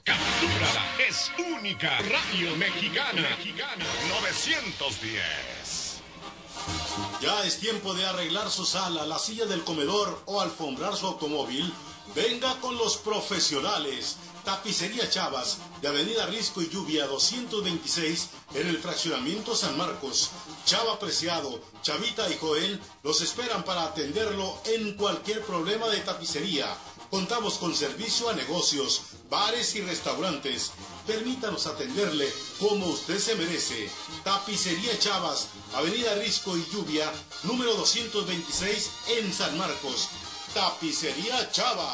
Captúrala, es única. Radio Mexicana. 910. Ya es tiempo de arreglar su sala, la silla del comedor o alfombrar su automóvil. Venga con los profesionales. Tapicería Chavas, de Avenida Risco y Lluvia 226, en el fraccionamiento San Marcos. Chava Preciado, Chavita y Joel los esperan para atenderlo en cualquier problema de tapicería. Contamos con servicio a negocios, bares y restaurantes. Permítanos atenderle como usted se merece. Tapicería Chavas, Avenida Risco y Lluvia, número 226 en San Marcos. Tapicería Chava.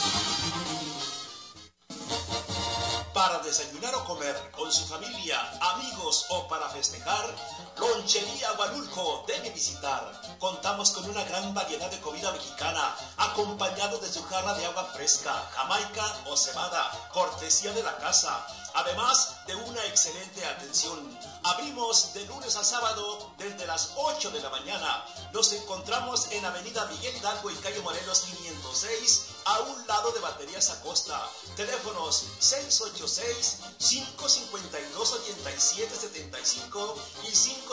Para desayunar o comer con su familia, amigos o para festejar, Lonchería Agualulco debe visitar. Contamos con una gran variedad de comida mexicana, acompañado de su jarra de agua fresca, jamaica o cebada, cortesía de la casa, además de una excelente atención. Abrimos de lunes a sábado desde las 8 de la mañana. Nos encontramos en Avenida Miguel Hidalgo y Calle Morelos 506, a un lado de Baterías Acosta. Teléfonos 686-552-8775 y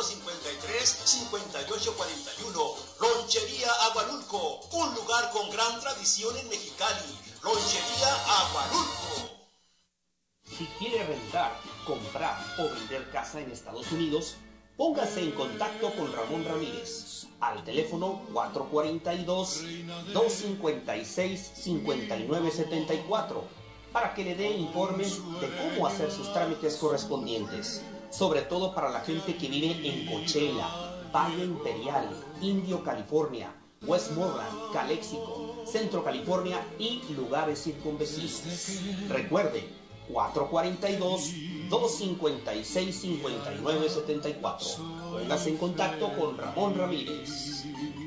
553-5841. Lonchería Agualulco, un lugar con gran tradición en Mexicali. Lonchería Agualulco. Si quiere rentar, comprar o vender casa en Estados Unidos, póngase en contacto con Ramón Ramírez al teléfono 442-256-5974 para que le dé informes de cómo hacer sus trámites correspondientes, sobre todo para la gente que vive en Coachella, Valle Imperial, Indio, California, Westmoreland, Calexico, Centro California y lugares circunvecinos. Recuerde, 442-256-5974. Póngase en contacto con Ramón Ramírez.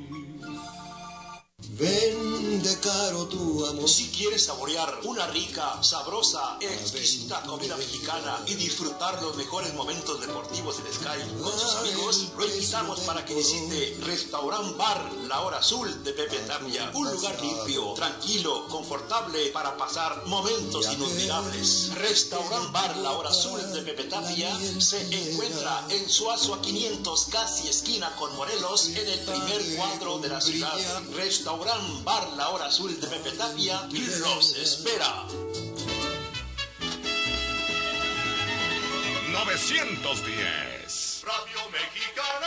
Vende caro tu amor. Si quieres saborear una rica, sabrosa, exquisita comida mexicana y disfrutar los mejores momentos deportivos en Sky con sus amigos, lo invitamos para que visite Restaurant Bar La Hora Azul de Pepe Tapia. Un lugar limpio, tranquilo, confortable para pasar momentos inolvidables. Restaurant Bar La Hora Azul de Pepe Tapia se encuentra en Suazo a 500, casi esquina con Morelos, en el primer cuadro de la ciudad. Restaurant Bar La Hora Azul de Pepe Tapia los espera. 910. Radio Mexicana.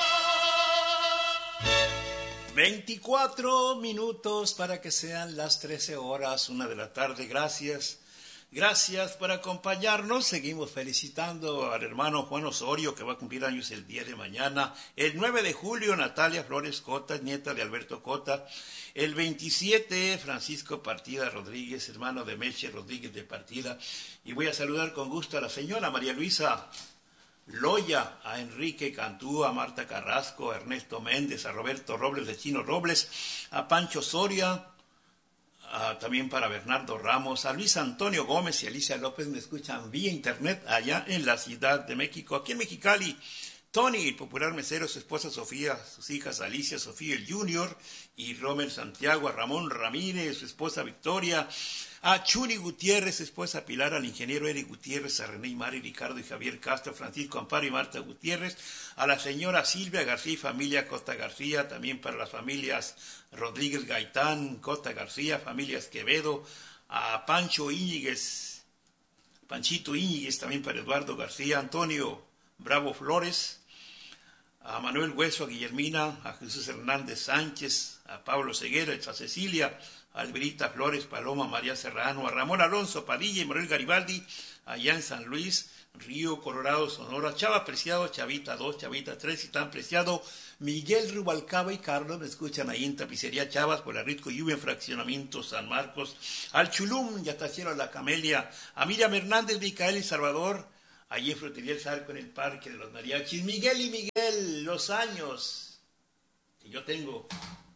24 minutos para que sean las 13 horas, 1 de la tarde. Gracias por acompañarnos. Seguimos felicitando al hermano Juan Osorio, que va a cumplir años el día de mañana. El 9 de julio, Natalia Flores Cota, nieta de Alberto Cota. El 27, Francisco Partida Rodríguez, hermano de Meche Rodríguez de Partida. Y voy a saludar con gusto a la señora María Luisa Loya, a Enrique Cantú, a Marta Carrasco, a Ernesto Méndez, a Roberto Robles de Chino Robles, a Pancho Soria, también para Bernardo Ramos, a Luis Antonio Gómez y Alicia López, me escuchan vía internet allá en la Ciudad de México. Aquí en Mexicali, Tony, el popular mesero, su esposa Sofía, sus hijas Alicia, Sofía el Junior y Rommel Santiago, a Ramón Ramírez, su esposa Victoria, a Chuni Gutiérrez, su esposa Pilar, al ingeniero Eric Gutiérrez, a René y Mari, Ricardo y Javier Castro, Francisco Amparo y Marta Gutiérrez, a la señora Silvia García y familia Cota García, también para las familias Rodríguez Gaitán, Cota García, familias Quevedo, a Panchito Íñiguez, también para Eduardo García, Antonio Bravo Flores, a Manuel Hueso, a Guillermina, a Jesús Hernández Sánchez, a Pablo Ceguera, a Cecilia, a Alberita Flores, Paloma María Serrano, a Ramón Alonso Padilla y Manuel Garibaldi, allá en San Luis, Río Colorado, Sonora, Chava Preciado, Chavita 2, Chavita 3 y tan preciado Miguel Rubalcaba y Carlos, me escuchan ahí en Tapicería Chavas, por la Risco Lluvia en Fraccionamiento San Marcos, al Chulum, y hasta Cielo La Camelia, a Miriam Hernández, Micael y Salvador, allí en Frutería El Zarco, en el Parque de los Mariachis. Miguel y Miguel, los años que yo tengo